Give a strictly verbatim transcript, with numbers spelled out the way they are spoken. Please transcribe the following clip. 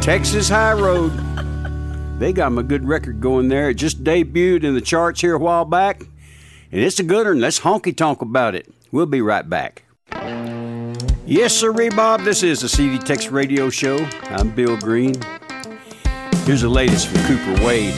Texas High Road. They got them a good record going there. It just debuted in the charts here a while back, and it's a good one. Let's honky-tonk about it. We'll be right back. Yes, sir, Bob. This is the C D Tex Radio Show. I'm Bill Green. Here's the latest from Cooper Wade.